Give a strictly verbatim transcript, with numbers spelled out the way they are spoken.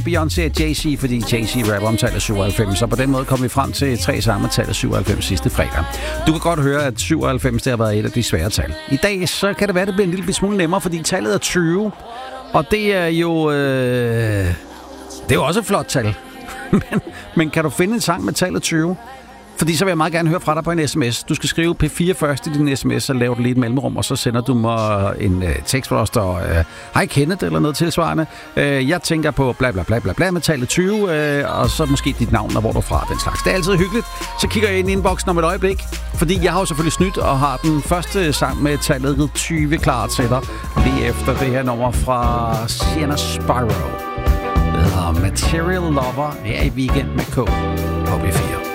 Beyoncé og Jay-Z, fordi Jay-Z rapper om tallet syvoghalvfems, og på den måde kom vi frem til tre samme tallet syvoghalvfems sidste fredag. Du kan godt høre, at syvoghalvfems det har været et af de svære tal. I dag så kan det være, at det bliver en lille smule nemmere, fordi tallet er tyve, og det er jo... Øh, det er jo også et flot tal. men, men kan du finde en sang med tallet tyve? Fordi så vil jeg meget gerne høre fra dig på en sms. Du skal skrive P fire først i din sms, og lave lige et mellemrum, og så sender du mig en øh, tekst, hvor der står, øh, hej Kenneth, eller noget tilsvarende. Øh, jeg tænker på bla bla bla bla bla med tallet tyve, øh, og så måske dit navn, og hvor du er fra, den slags. Det er altid hyggeligt. Så kigger jeg ind i inboxen om et øjeblik, fordi jeg har jo selvfølgelig snydt, og har den første sang med tallet tyve klar til dig, lige efter det her nummer fra Sienna Spyro. Det hedder Material Lover her i Weekend med K på P fire.